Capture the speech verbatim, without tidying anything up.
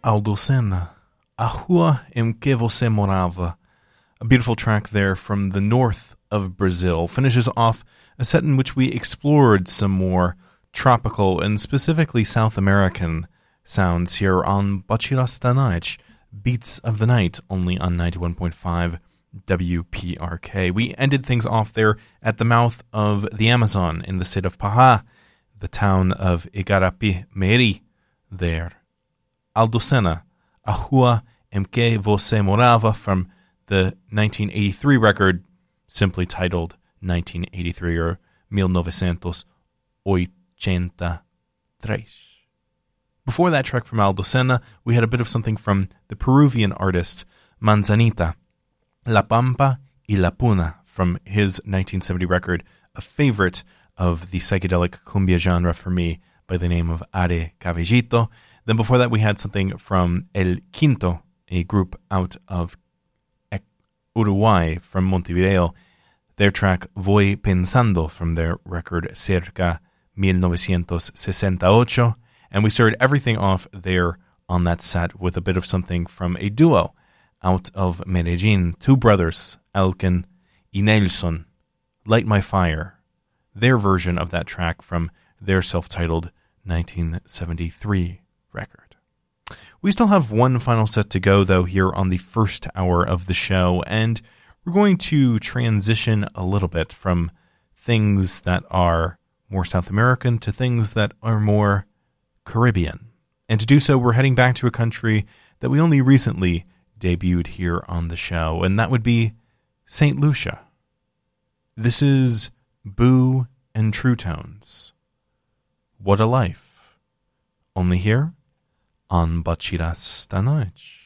Alducena, A Rua em que você morava. A beautiful track there from the north of Brazil finishes off a set in which we explored some more tropical and specifically South American sounds here on Baciras da Noite, Beats of the Night, only on ninety-one point five W P R K. We ended things off there at the mouth of the Amazon in the state of Pará, the town of Igarapé-Miri there. Alducena, A Rua em que você morava, from the nineteen eighty-three record, simply titled nineteen eighty-three or mil novecientos ochenta y tres. Before that track from Alducena, we had a bit of something from the Peruvian artist Manzanita, La Pampa y la Puna, from his nineteen seventy record, a favorite of the psychedelic cumbia genre for me, by the name of Are Cabellito. Then before that we had something from El Quinto, a group out of Uruguay, from Montevideo, their track Voy Pensando, from their record Cerca mil novecientos sesenta y ocho, and we started everything off there on that set with a bit of something from a duo out of Medellin, two brothers, Elkin y Nelson, Light My Fire, their version of that track from their self-titled nineteen seventy-three record. We still have one final set to go, though, here on the first hour of the show, and we're going to transition a little bit from things that are more South American to things that are more Caribbean. And to do so, we're heading back to a country that we only recently debuted here on the show, and that would be Saint Lucia. This is Boo and True Tones. What a Life. Only here on Baciras da Noite.